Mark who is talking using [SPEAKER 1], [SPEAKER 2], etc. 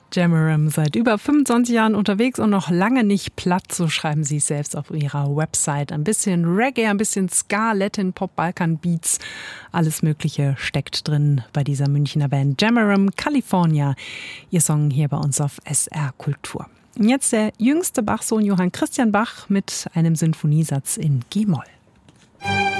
[SPEAKER 1] Jamaram seit über 25 Jahren unterwegs und noch lange nicht platt, so schreiben sie es selbst auf ihrer Website. Ein bisschen Reggae, ein bisschen Ska, Latin, Pop, Balkan Beats, alles Mögliche steckt drin bei dieser Münchner Band Jamaram, California. Ihr Song hier bei uns auf SR Kultur. Und jetzt der jüngste Bach-Sohn Johann Christian Bach mit einem Sinfoniesatz in G-Moll.